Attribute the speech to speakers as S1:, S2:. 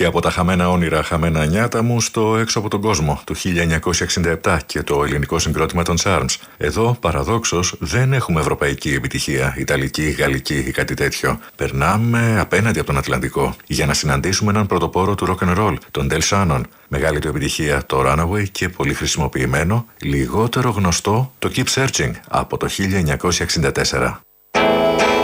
S1: Και από τα χαμένα όνειρα, χαμένα νιάτα μου στο Έξω από τον κόσμο του 1967 και το ελληνικό συγκρότημα των Charms. Εδώ, παραδόξως, δεν έχουμε ευρωπαϊκή επιτυχία, ιταλική, γαλλική ή κάτι τέτοιο. Περνάμε απέναντι από τον Ατλαντικό για να συναντήσουμε έναν πρωτοπόρο του rock and roll, τον Del Shannon. Μεγάλη του επιτυχία το Runaway και πολύ χρησιμοποιημένο, λιγότερο γνωστό το Keep Searching από το 1964.